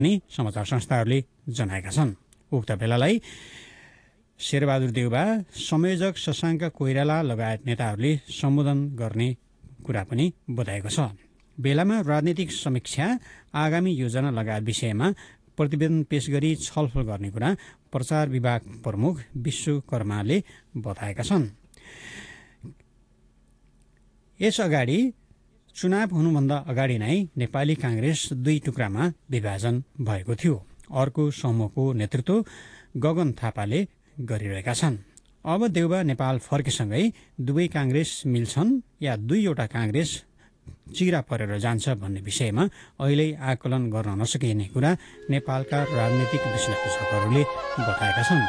नि समाचार संस्थाहरूले जनाएका छन्। उक्त बेलालाई शेरबहादुर देउबा, संयोजक शशाङ्क कोइराला लगायत नेताहरूले सम्बोधन गर्ने कुरा पनि बताएको छ। बेलामा राजनीतिक समीक्षा, आगामी योजना लगायत विषयमा प्रतिवेदन पेश गरी छलफल गर्ने कुरा प्रचार विभाग प्रमुख विश्वकर्माले बताएका छन्। यसअगाडि चुनाव हुनुभन्दा अगाडि नै नेपाली कांग्रेस 2 टुक्रामा विभाजन भएको थियो। अर्को समूहको नेतृत्व गगन थापाले गरिरहेका छन्। अब देउबा नेपाल फर्केसँगै दुवै कांग्रेस मिल्छन् या 2वटा कांग्रेस चिरा परेर जान्छ भन्ने विषयमा अहिले आकलन गर्न नसकिने कुरा नेपालका राजनीतिक विश्लेषकहरूले बताएका छन्।